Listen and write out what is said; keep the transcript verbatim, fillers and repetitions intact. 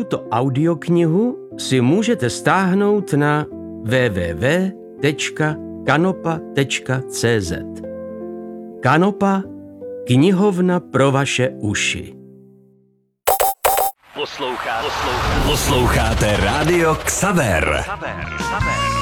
Tuto audioknihu si můžete stáhnout na w w w tečka kanopa tečka c z. Kanopa, knihovna pro vaše uši. Posloucháte, posloucháte, posloucháte Rádio Xaver. Xaver, Xaver.